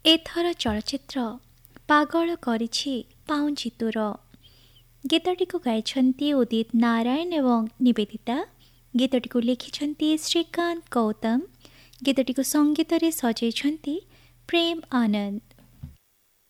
ଏଥର ଚଳଚ୍ଚିତ୍ର ପାଗଳ କରିଛି ପାଉଁଜି ତୋର। ଗୀତଟିକୁ ଗାଇଛନ୍ତି ଉଦିତ ନାରାୟଣ ଏବଂ ନିବେଦିତା। ଗୀତଟିକୁ ଲେଖିଛନ୍ତି ଶ୍ରୀକାନ୍ତ ଗୌତମ। ଗୀତଟିକୁ ସଙ୍ଗୀତରେ ସଜେଇଛନ୍ତି ପ୍ରେମ ଆନନ୍ଦ।